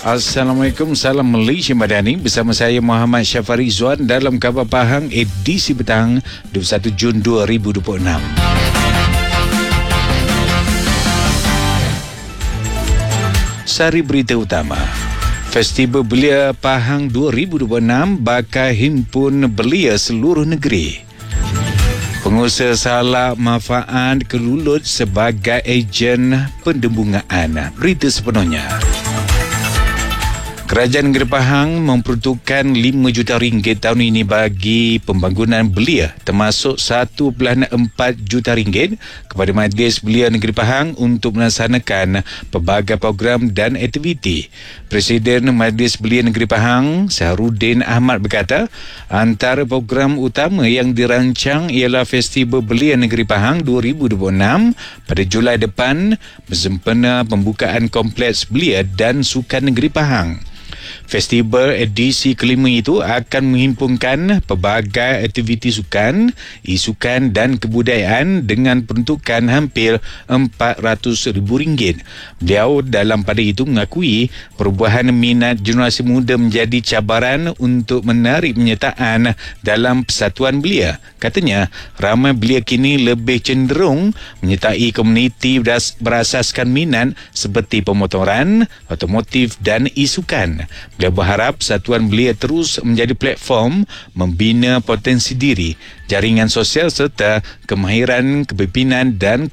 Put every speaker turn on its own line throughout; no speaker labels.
Assalamualaikum, salam Malaysia Madani. Bersama saya Muhammad Syafari Zuan dalam Khabar Pahang edisi petang 21 Jun 2026. Sari berita utama. Festival Belia Pahang 2026 bakal himpun belia seluruh negeri. Pengusaha salak manfaat Kelulut sebagai ejen pendembungaan. Berita sepenuhnya. Kerajaan Negeri Pahang memperuntukkan RM5 juta tahun ini bagi pembangunan belia, termasuk RM1.4 juta kepada Majlis Belia Negeri Pahang untuk melaksanakan pelbagai program dan aktiviti. Presiden Majlis Belia Negeri Pahang, Syahrudin Ahmad berkata, antara program utama yang dirancang ialah Festival Belia Negeri Pahang 2026 pada Julai depan bersempena pembukaan Kompleks Belia dan Sukan Negeri Pahang. Festival edisi kelima itu akan menghimpunkan pelbagai aktiviti sukan, e-sukan dan kebudayaan dengan peruntukan hampir RM400,000. Beliau dalam pada itu mengakui perubahan minat generasi muda menjadi cabaran untuk menarik penyertaan dalam persatuan belia. Katanya, ramai belia kini lebih cenderung menyertai komuniti berasaskan minat seperti pemotoran, otomotif dan e-sukan. Beliau berharap Satuan Belia terus menjadi platform membina potensi diri, jaringan sosial serta kemahiran kepimpinan dan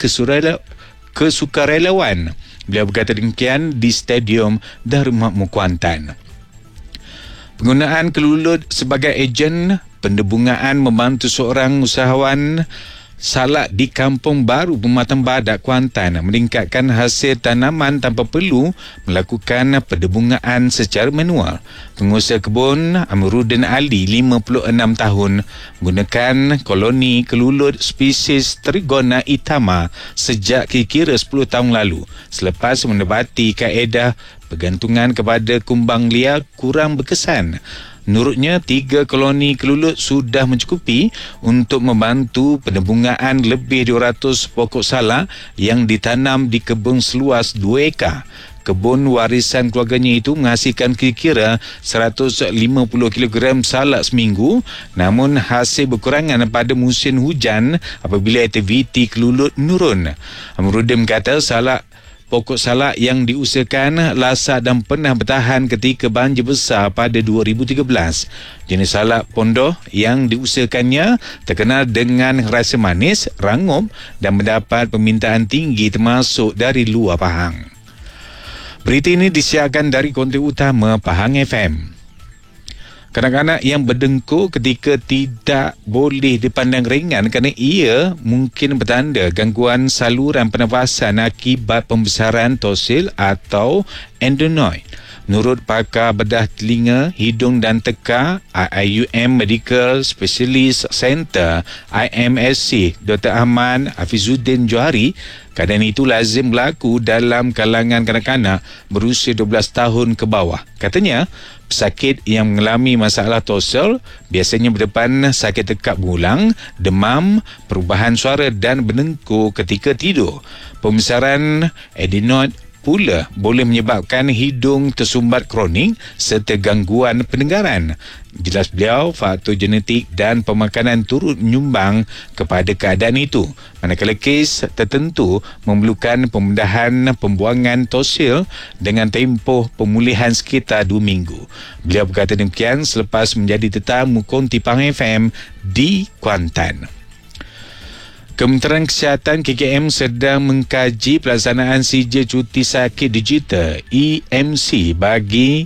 kesukarelawan. Beliau berkata demikian di Stadium Darul Makmur Kuantan. Penggunaan Kelulut sebagai ejen pendembungaan membantu seorang usahawan salak di Kampung Baru Pematang Badak Kuantan meningkatkan hasil tanaman tanpa perlu melakukan pendembungaan secara manual. Pengusaha kebun Amiruddin Ali, 56 tahun, menggunakan koloni kelulut spesies Trigona itama sejak kira-kira 10 tahun lalu selepas mendapati kaedah pergantungan kepada kumbang liar kurang berkesan. Menurutnya, 3 koloni kelulut sudah mencukupi untuk membantu pendembungaan lebih 200 pokok salak yang ditanam di kebun seluas 2 ekar. Kebun warisan keluarganya itu menghasilkan kira-kira 150 kg salak seminggu, namun hasil berkurangan pada musim hujan apabila aktiviti kelulut menurun. Amiruddin kata pokok salak yang diusahakan lasak dan pernah bertahan ketika banjir besar pada 2013. Jenis salak pondoh yang diusahakannya terkenal dengan rasa manis, rangup dan mendapat permintaan tinggi termasuk dari luar Pahang. Berita ini disiarkan dari konten utama Pahang FM. Kanak-kanak yang berdengkur ketika tidak boleh dipandang ringan kerana ia mungkin bertanda gangguan saluran pernafasan akibat pembesaran tonsil atau adenoid. Menurut pakar bedah telinga, hidung dan tekak IIUM Medical Specialist Center IMSC Dr. Ahmad Hafizuddin Johari, keadaan itu lazim berlaku dalam kalangan kanak-kanak berusia 12 tahun ke bawah. Katanya, pesakit yang mengalami masalah tonsil biasanya berdepan sakit tekak berulang, demam, perubahan suara dan berdengkur ketika tidur. Pembesaran adenoid pula boleh menyebabkan hidung tersumbat kronik serta gangguan pendengaran. Jelas beliau, faktor genetik dan pemakanan turut menyumbang kepada keadaan itu. Manakala kes tertentu memerlukan pembedahan pembuangan tonsil dengan tempoh pemulihan sekitar 2 minggu. Beliau berkata demikian selepas menjadi tetamu konti Pahang FM di Kuantan. Kementerian Kesihatan KKM sedang mengkaji pelaksanaan sijil cuti sakit digital EMC bagi